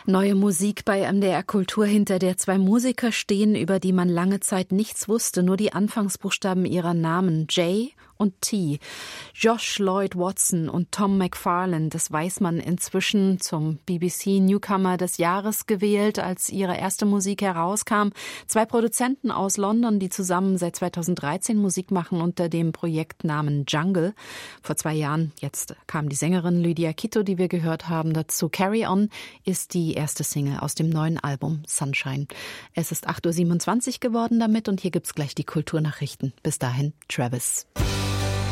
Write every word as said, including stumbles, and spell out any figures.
Neue Musik bei M D R Kultur, hinter der zwei Musiker stehen, über die man lange Zeit nichts wusste, nur die Anfangsbuchstaben ihrer Namen, J und T. Josh Lloyd Watson und Tom McFarlane, das weiß man inzwischen, zum B B C Newcomer des Jahres gewählt, als ihre erste Musik herauskam. Zwei Produzenten aus London, die zusammen seit zweitausenddreizehn Musik machen unter dem Projektnamen Jungle. Vor zwei Jahren, jetzt kam die Sängerin Lydia Kito, die wir gehört haben, dazu. Carry On ist die erste Single aus dem neuen Album Sunshine. Es ist acht Uhr siebenundzwanzig geworden damit und hier gibt's gleich die Kulturnachrichten. Bis dahin, Travis.